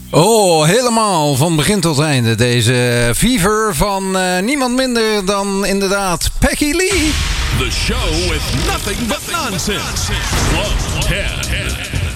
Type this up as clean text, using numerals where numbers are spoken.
Oh, helemaal van begin tot einde. Deze Fever van niemand minder dan inderdaad Peggy Lee. The show with nothing but nonsense. Club 10.